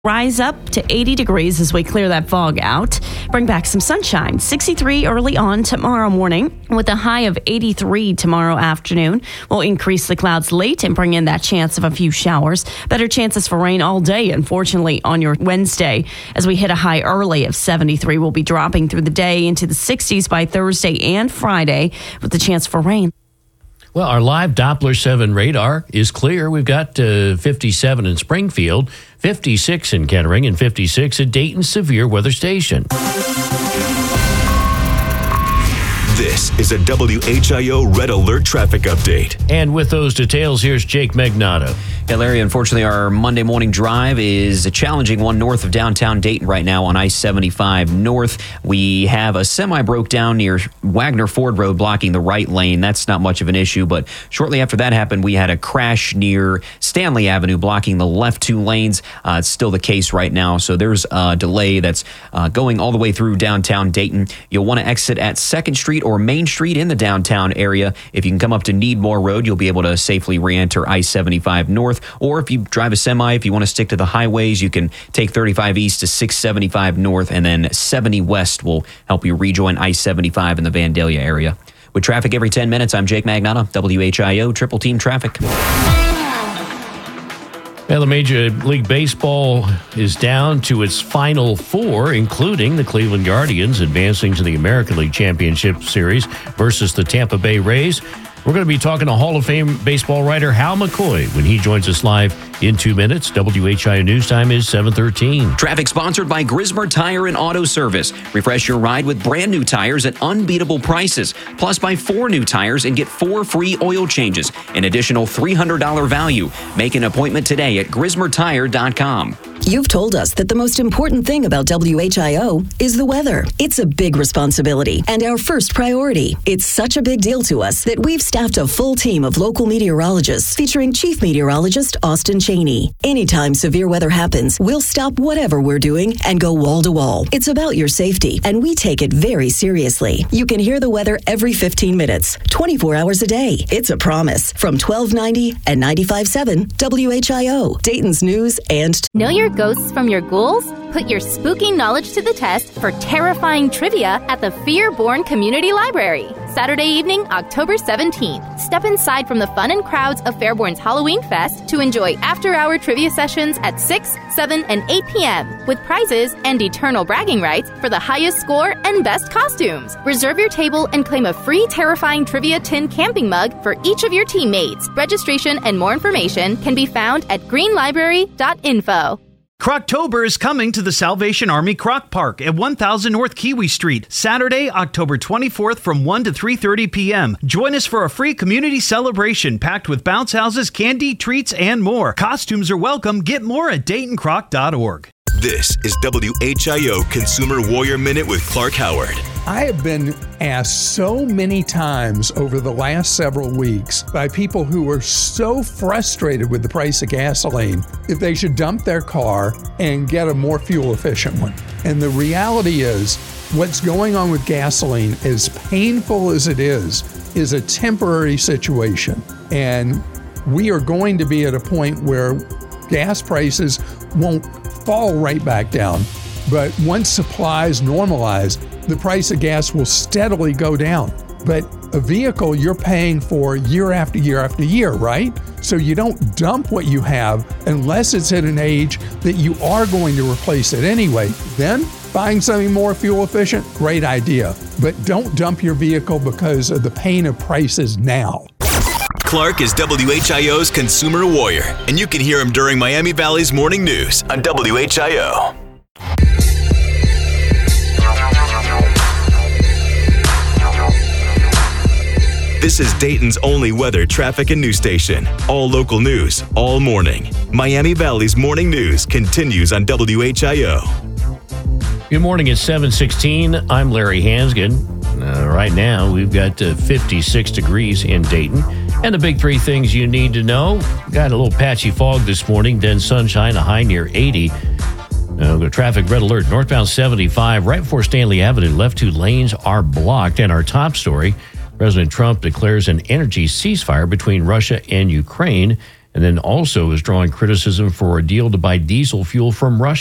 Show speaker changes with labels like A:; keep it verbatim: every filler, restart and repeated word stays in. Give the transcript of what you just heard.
A: Rise up to eighty degrees as we clear that fog out. Bring back some sunshine. sixty-three early on tomorrow morning with a high of eighty-three tomorrow afternoon. We'll increase the clouds late and bring in that chance of a few showers. Better chances for rain all day, unfortunately, on your Wednesday. As we hit a high early of seventy-three, we'll be dropping through the day into the sixties by Thursday and Friday with the chance for rain.
B: Well, our live Doppler seven radar is clear. We've got uh, fifty-seven in Springfield, fifty-six in Kettering, and fifty-six at Dayton Severe Weather Station.
C: This is a W H I O Red Alert traffic update.
B: And with those details, here's Jake Magnato.
D: Yeah, Larry, unfortunately, our Monday morning drive is a challenging one north of downtown Dayton right now on I seventy-five North. We have a semi broke down near Wagner Ford Road blocking the right lane. That's not much of an issue, but shortly after that happened, we had a crash near Stanley Avenue blocking the left two lanes. Uh, it's still the case right now, so there's a delay that's uh, going all the way through downtown Dayton. You'll want to exit at second Street or Main Street in the downtown area. If you can come up to Needmore Road, you'll be able to safely re-enter I seventy-five North. Or if you drive a semi, if you want to stick to the highways, you can take thirty-five East to six seventy-five North, and then seventy West will help you rejoin I seventy-five in the Vandalia area. With traffic every ten minutes, I'm Jake Magnato, W H I O Triple Team Traffic.
B: Well, the Major League Baseball is down to its final four, including the Cleveland Guardians advancing to the American League Championship Series versus the Tampa Bay Rays. We're going to be talking to Hall of Fame baseball writer Hal McCoy when he joins us live in two minutes. W H I O News Time is seven thirteen.
D: Traffic sponsored by Grismer Tire and Auto Service. Refresh your ride with brand new tires at unbeatable prices. Plus, buy four new tires and get four free oil changes. An additional three hundred dollars value. Make an appointment today at grismer tire dot com.
E: You've told us that the most important thing about W H I O is the weather. It's a big responsibility and our first priority. It's such a big deal to us that we've staffed a full team of local meteorologists featuring Chief Meteorologist Austin Cheney. Anytime severe weather happens, we'll stop whatever we're doing and go wall to wall. It's about your safety, and we take it very seriously. You can hear the weather every fifteen minutes, twenty-four hours a day. It's a promise. From twelve ninety and ninety-five point seven W H I O, Dayton's News and...
F: Know your ghosts from your ghouls? Put your spooky knowledge to the test for terrifying trivia at the Fear-Born Community Library. Saturday evening, October seventeenth. Step inside from the fun and crowds of Fairborn's Halloween Fest to enjoy after-hour trivia sessions at six, seven, and eight p.m. with prizes and eternal bragging rights for the highest score and best costumes. Reserve your table and claim a free Terrifying Trivia Tin camping mug for each of your teammates. Registration and more information can be found at green library dot info.
G: Croctober is coming to the Salvation Army Croc Park at one thousand North Kiwi Street, Saturday, October twenty-fourth from one to three thirty p.m. Join us for a free community celebration packed with bounce houses, candy, treats, and more. Costumes are welcome. Get more at dayton croc dot org.
C: This is W H I O Consumer Warrior Minute with Clark Howard.
H: I have been asked so many times over the last several weeks by people who are so frustrated with the price of gasoline if they should dump their car and get a more fuel efficient one. And the reality is, what's going on with gasoline, as painful as it is, is a temporary situation. And we are going to be at a point where gas prices won't fall right back down. But once supplies normalize, the price of gas will steadily go down. But a vehicle you're paying for year after year after year, right? So you don't dump what you have unless it's at an age that you are going to replace it anyway. Then buying something more fuel efficient, great idea. But don't dump your vehicle because of the pain of prices now.
C: Clark is W H I O's Consumer Warrior, and you can hear him during Miami Valley's Morning News on W H I O. This is Dayton's only weather, traffic, and news station. All local news, all morning. Miami Valley's Morning News continues on W H I O.
B: Good morning, it's seven sixteen. I'm Larry Hansgen. Uh, right now, we've got uh, fifty-six degrees in Dayton. And the big three things you need to know. Got a little patchy fog this morning, then sunshine, a high near eighty. Uh, the traffic red alert, northbound seventy-five, right before Stanley Avenue. Left two lanes are blocked. And our top story, President Trump declares an energy ceasefire between Russia and Ukraine and then also is drawing criticism for a deal to buy diesel fuel from Russia.